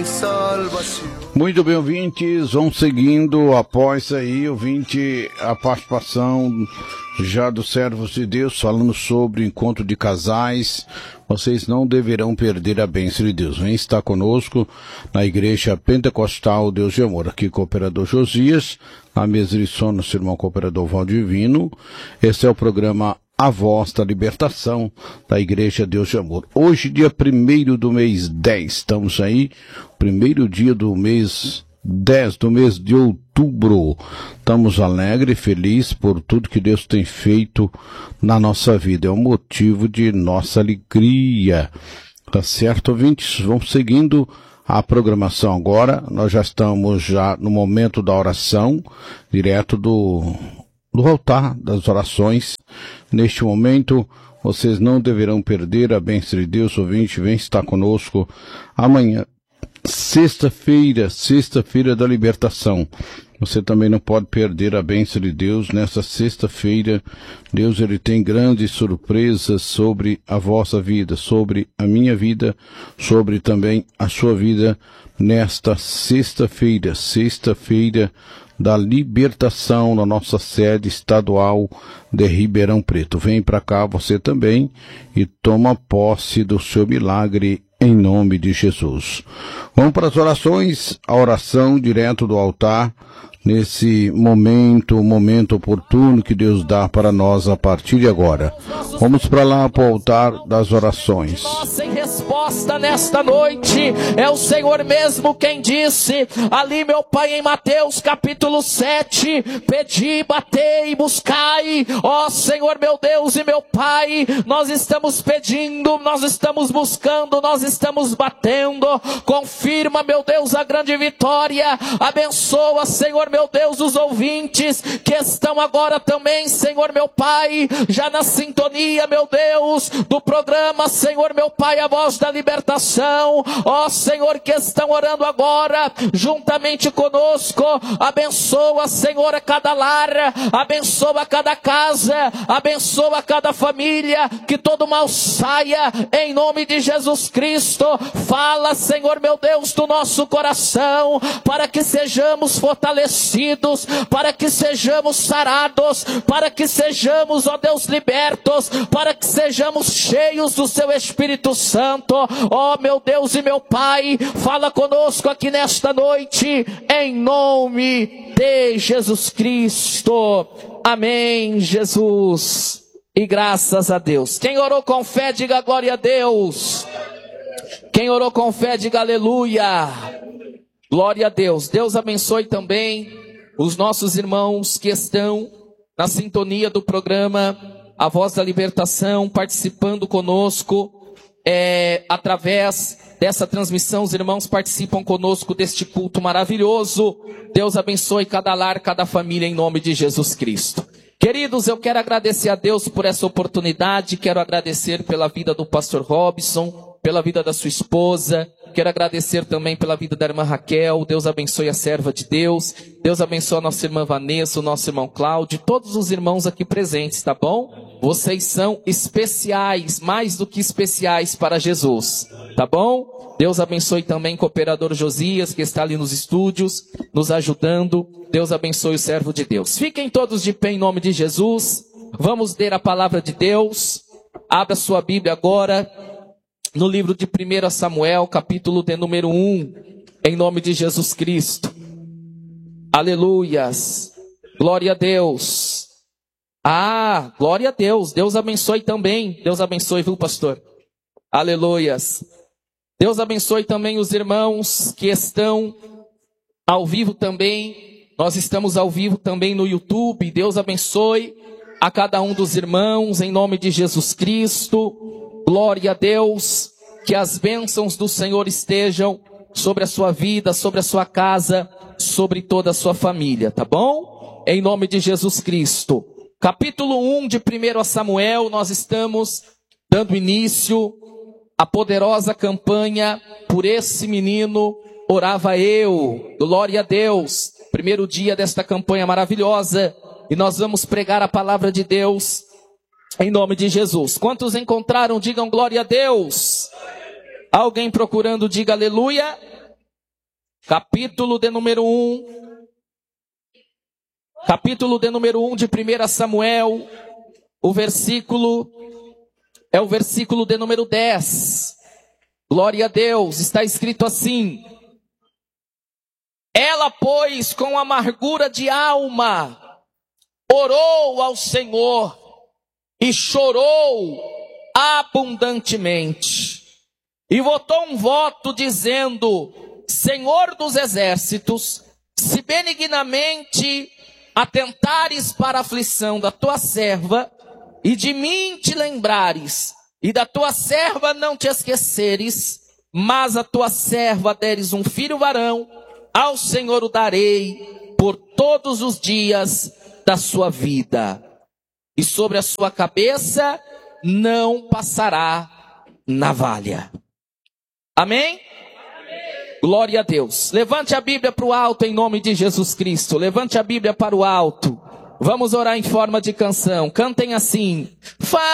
Muito bem, ouvintes, vamos seguindo após aí, ouvinte, a participação já dos servos de Deus, falando sobre o encontro de casais. Vocês não deverão perder a bênção de Deus. Vem estar conosco na Igreja Pentecostal Deus de Amor. Aqui, Cooperador Josias, na mesa de som, nosso irmão Cooperador Valdivino. Esse é o programa A Voz da Libertação da Igreja Deus de Amor. Hoje, dia 1º do mês 10, estamos aí, primeiro dia do mês 10 do mês de outubro. Estamos alegres e felizes por tudo que Deus tem feito na nossa vida. É um motivo de nossa alegria. Tá certo, ouvintes? Vamos seguindo a programação agora. Nós já estamos no momento da oração, direto do altar das orações. Neste momento, vocês não deverão perder a bênção de Deus, ouvinte. Vem estar conosco amanhã. Sexta-feira da libertação. Você também não pode perder a bênção de Deus nessa sexta-feira. Deus, ele tem grandes surpresas sobre a vossa vida, sobre a minha vida, sobre também a sua vida nesta sexta-feira da libertação na nossa sede estadual de Ribeirão Preto. Vem para cá você também e toma posse do seu milagre em nome de Jesus. Vamos para as orações, a oração direto do altar, nesse momento oportuno que Deus dá para nós a partir de agora. Vamos para lá, para o altar das orações. Sem resposta nesta noite, é o Senhor mesmo quem disse, ali meu Pai em Mateus capítulo 7, pedi, batei, buscai, ó Senhor meu Deus e meu Pai, nós estamos pedindo, nós estamos buscando, nós estamos batendo, confirma meu Deus a grande vitória, abençoa Senhor meu Deus os ouvintes que estão agora também, Senhor meu Pai, já na sintonia meu Deus do programa, Senhor meu Pai, a voz da libertação, ó Senhor, que estão orando agora juntamente conosco, abençoa Senhor a cada lar, abençoa cada casa, abençoa cada família, que todo mal saia em nome de Jesus Cristo. Fala Senhor meu Deus do nosso coração, para que sejamos fortalecidos, para que sejamos sarados, para que sejamos, ó Deus, libertos, para que sejamos cheios do seu Espírito Santo. Ó meu Deus e meu Pai, fala conosco aqui nesta noite, em nome de Jesus Cristo. Amém, Jesus. E graças a Deus. Quem orou com fé, diga glória a Deus. Quem orou com fé, diga aleluia. Glória a Deus. Deus abençoe também os nossos irmãos que estão na sintonia do programa A Voz da Libertação, participando conosco. Através dessa transmissão, os irmãos participam conosco deste culto maravilhoso. Deus abençoe cada lar, cada família, em nome de Jesus Cristo. Queridos, eu quero agradecer a Deus por essa oportunidade, quero agradecer pela vida do pastor Robson, pela vida da sua esposa, quero agradecer também pela vida da irmã Raquel. Deus abençoe a serva de Deus, Deus abençoe a nossa irmã Vanessa, o nosso irmão Cláudio, todos os irmãos aqui presentes, tá bom? Vocês são especiais, mais do que especiais para Jesus, tá bom? Deus abençoe também o Cooperador Josias, que está ali nos estúdios, nos ajudando. Deus abençoe o servo de Deus. Fiquem todos de pé em nome de Jesus. Vamos ler a palavra de Deus. Abra sua Bíblia agora no livro de 1 Samuel, capítulo de número 1, em nome de Jesus Cristo. Aleluias. Glória a Deus. Glória a Deus. Deus abençoe também. Deus abençoe, viu, pastor? Aleluias. Deus abençoe também os irmãos que estão ao vivo também. Nós estamos ao vivo também no YouTube. Deus abençoe a cada um dos irmãos, em nome de Jesus Cristo. Glória a Deus. Que as bênçãos do Senhor estejam sobre a sua vida, sobre a sua casa, sobre toda a sua família, tá bom? Em nome de Jesus Cristo. Capítulo 1 de 1 Samuel, nós estamos dando início à poderosa campanha Por Esse Menino Orava Eu. Glória a Deus. Primeiro dia desta campanha maravilhosa, e nós vamos pregar a palavra de Deus em nome de Jesus. Quantos encontraram, digam glória a Deus. Alguém procurando, diga aleluia. capítulo de número 1. Capítulo de número 1 de 1 Samuel. O versículo é o versículo de número 10. Glória a Deus. Está escrito assim: ela, pois, com amargura de alma, orou ao Senhor e chorou abundantemente. E votou um voto dizendo: Senhor dos exércitos, se benignamente atentares para a aflição da tua serva, e de mim te lembrares, e da tua serva não te esqueceres, mas a tua serva deres um filho varão, ao Senhor o darei por todos os dias da sua vida, e sobre a sua cabeça não passará navalha. Amém? Glória a Deus. Levante a Bíblia para o alto em nome de Jesus Cristo. Levante a Bíblia para o alto. Vamos orar em forma de canção. Cantem assim: